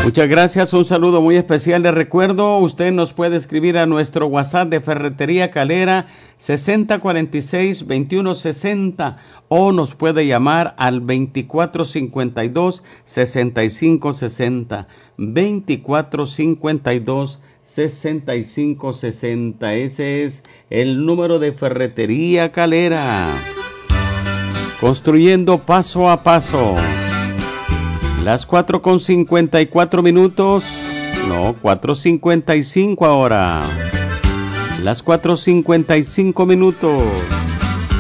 Muchas gracias, un saludo muy especial. Le recuerdo, usted nos puede escribir a nuestro WhatsApp de Ferretería Calera 6046-2160 o nos puede llamar al 2452-6560, 2452-6560. Ese es el número de Ferretería Calera. Construyendo paso a paso. Las 4:54. No, 4:55 ahora. Las 4:55.